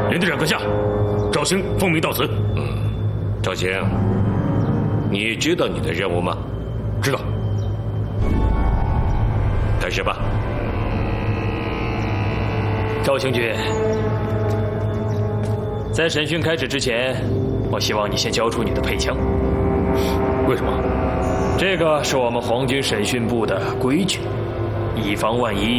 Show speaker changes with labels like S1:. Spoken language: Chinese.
S1: 连队长阁下，赵兴奉命到此。
S2: 赵兴，你知道你的任务吗？
S1: 知道。
S2: 开始吧。
S3: 赵兴军，在审讯开始之前，我希望你先交出你的配枪。
S1: 为什么？
S3: 这个是我们皇军审讯部的规矩，以防万一，